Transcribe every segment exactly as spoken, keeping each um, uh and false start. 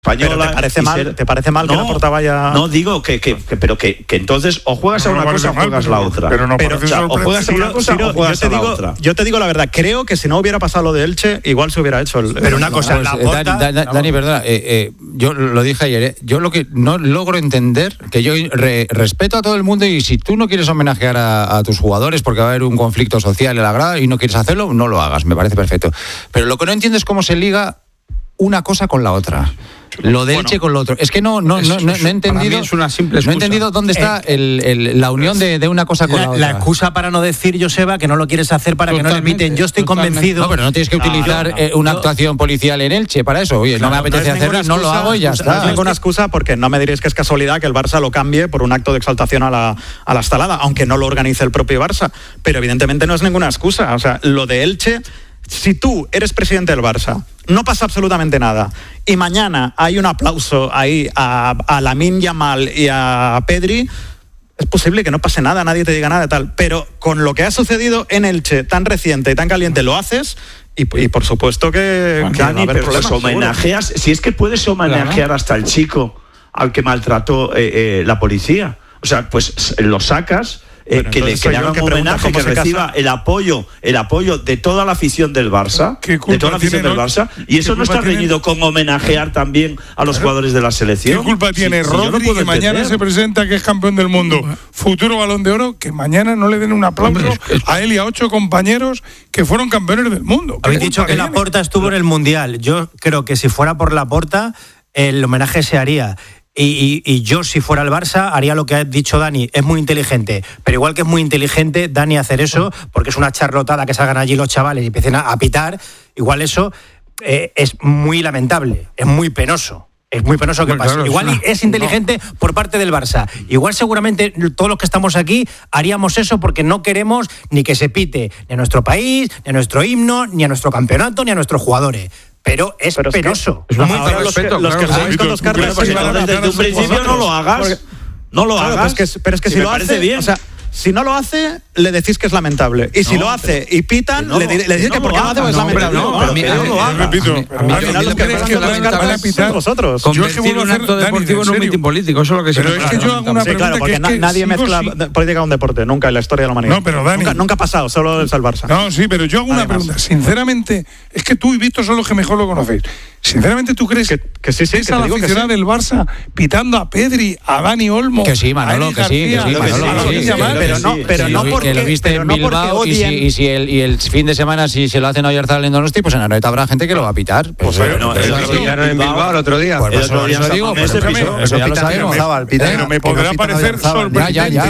española. Pero te parece mal, ser... te parece mal no, que Laporta vaya. No digo que, que, que pero que, que entonces o juegas no, a una no cosa o juegas mal, la otra. Pero no pero, o, sea, o juegas a una cosa Ciro, o juegas yo te a la digo, otra. Yo te digo la verdad, creo que si no hubiera pasado lo de Elche, igual se hubiera hecho el. Pero una cosa, pues, Laporta, Dani, Dani, Dani, perdona, eh, eh, yo lo dije ayer, eh, yo lo que no logro entender, que yo re, respeto a todo el mundo y si tú no quieres homenajear a, a tus jugadores porque va a haber un conflicto social en la grada y no quieres hacerlo, no lo hagas, me parece perfecto. Pero lo que no entiendo es cómo se liga una cosa con la otra. Lo de Elche bueno, con lo otro. Es que no no no, no, no he entendido. Es una simple no he entendido dónde está eh, el, el, la unión de, de una cosa con la, la otra. La excusa para no decir, Joseba, que no lo quieres hacer para totalmente, que no le piten. Yo estoy totalmente. convencido. No, pero no tienes que utilizar no, no, eh, una yo, actuación policial en Elche para eso. Oye, no, no me apetece no hacerla, no lo hago y ya está. No es ninguna excusa porque no me diréis que es casualidad que el Barça lo cambie por un acto de exaltación a la, a la estalada, aunque no lo organice el propio Barça. Pero evidentemente no es ninguna excusa. O sea, lo de Elche. Si tú eres presidente del Barça, no pasa absolutamente nada y mañana hay un aplauso ahí a, a Lamine Yamal y a Pedri, es posible que no pase nada, nadie te diga nada de tal, pero con lo que ha sucedido en Elche tan reciente y tan caliente lo haces y, y por supuesto que, bueno, que Dani, pero los homenajeas, seguro. Si es que puedes homenajear claro. hasta el chico al que maltrató eh, eh, la policía, o sea, pues lo sacas. Eh, que le, que le hagan un homenaje, que reciba casa? el apoyo el apoyo de toda la afición del Barça, de toda la afición del Barça, y eso no está reñido con homenajear también a los jugadores de la selección. ¿Qué culpa tiene sí, Rodri, sí, no que mañana entender. se presenta que es campeón del mundo, futuro Balón de Oro, que mañana no le den un aplauso Hombre, es que... a él y a ocho compañeros que fueron campeones del mundo? Habéis dicho que Laporta estuvo en el Mundial. Yo creo que si fuera por Laporta, el homenaje se haría. Y, y, y yo, si fuera el Barça, haría lo que ha dicho Dani. Es muy inteligente, pero igual que es muy inteligente Dani hacer eso, porque es una charlotada que salgan allí los chavales y empiecen a, a pitar, igual eso eh, es muy lamentable, es muy penoso. Es muy penoso que pase. Claro, igual es, una... es inteligente no. por parte del Barça. Igual seguramente todos los que estamos aquí haríamos eso porque no queremos ni que se pite ni a nuestro país, ni a nuestro himno, ni a nuestro campeonato, ni a nuestros jugadores. Pero es pero penoso. Es, que, es muy penoso. Los que, los que jugáis con los cartas desde un principio no lo hagas. Porque, no lo claro, hagas. Pero es que, pero es que si, si lo hace bien. O sea, si no lo hace, le decís que es lamentable. Y si no, lo hace y pitan, no, le, le decís que, que por qué no lo hace es lamentable. No, pero que no lo haga. Repito, al final los que van a pitar vosotros. Convertir un acto deportivo en un mitin político, eso es lo que se Pero es que yo hago una pregunta. Claro, porque nadie mezcla política con deporte, nunca en la historia de la humanidad. No, pero Dani. Nunca ha pasado, solo es el Barça. No, sí, pero yo hago una pregunta. Sinceramente, es que tú y Víctor son los que mejor lo conocéis. Sinceramente, ¿tú crees que, que sí, sí, esa la aficionada sí. del Barça pitando a Pedri, a Dani Olmo? Que sí, Manolo, que sí, que sí, Manolo, que sí. Pero no, pero no porque que lo viste en Bilbao y si, y si el y el fin de semana si se lo hacen a Oyarzabal en Donosti, pues en Anoeta habrá gente que lo va a pitar. Pues pero no, eso lo pitaron en Bilbao el otro día. Pues eso lo digo, eso ya lo sabemos. Pero me podrá parecer sorprendente.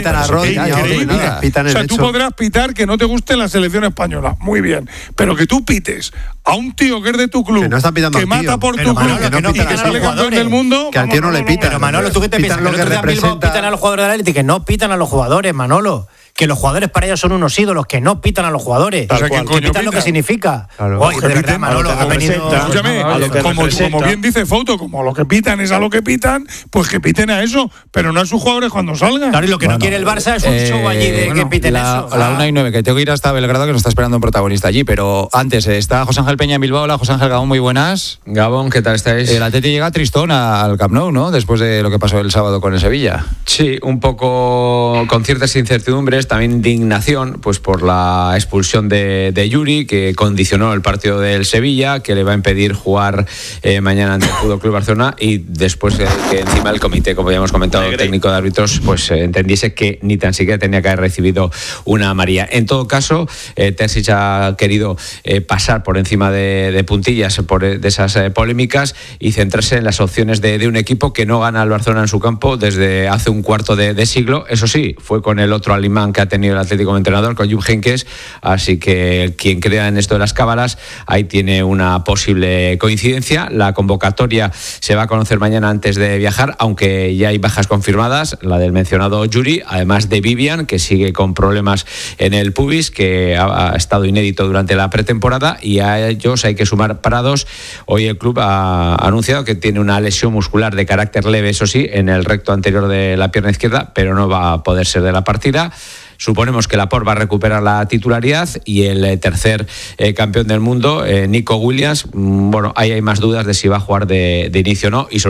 O sea, tú podrás pitar que no te guste la selección española, muy bien, pero que tú pites a un tío que es de tu club, que mata por tu club y que sale campeón del mundo, que al tío no le pitan. Pero Manolo, ¿tú qué te piensas? Que el Bilbao pitan a los jugadores de la élite, que no pitan a los jugadores, Manolo. Que los jugadores para ellos son unos ídolos, que no pitan a los jugadores. O sea, que pitan pita? lo que significa. Claro. Oye, de verdad, Manolo, ha venido... Escúchame, como, como bien dice Foto, como lo que pitan es a lo que pitan, pues que piten a eso, pero no a sus jugadores cuando salgan. Claro, y lo que bueno, no quiere el Barça es un eh, show allí de bueno, que piten la, eso. A la una y nueve, que tengo que ir hasta Belgrado, que nos está esperando un protagonista allí, pero antes está José Ángel Peña en Bilbao. Hola, José Ángel Gabón, muy buenas. Gabón, ¿qué tal estáis? El Atleti llega tristón al Camp Nou, ¿no? Después de lo que pasó el sábado con el Sevilla. Sí, un poco con ciertas incertidumbres, también de indignación, pues por la expulsión de, de Yuri, que condicionó el partido del Sevilla, que le va a impedir jugar eh, mañana ante el Fútbol Club Barcelona, y después eh, que encima el comité, como ya hemos comentado, el técnico de árbitros, pues eh, entendiese que ni tan siquiera tenía que haber recibido una amarilla. En todo caso, eh, Terzic ha querido eh, pasar por encima de, de puntillas por de esas eh, polémicas y centrarse en las opciones de, de un equipo que no gana al Barcelona en su campo desde hace un cuarto de, de siglo. Eso sí, fue con el otro alemán que ha tenido el Atlético como entrenador, con Jupp Heynckes, así que quien crea en esto de las cábalas, ahí tiene una posible coincidencia. La convocatoria se va a conocer mañana antes de viajar, aunque ya hay bajas confirmadas, la del mencionado Yuri, además de Vivian, que sigue con problemas en el pubis, que ha, ha estado inédito durante la pretemporada, y a ellos hay que sumar parados. Hoy el club ha anunciado que tiene una lesión muscular de carácter leve, eso sí, en el recto anterior de la pierna izquierda, pero no va a poder ser de la partida. Suponemos que Laporte va a recuperar la titularidad, y el tercer eh, campeón del mundo, eh, Nico Williams, mmm, bueno, ahí hay más dudas de si va a jugar de, de inicio o no, y sobre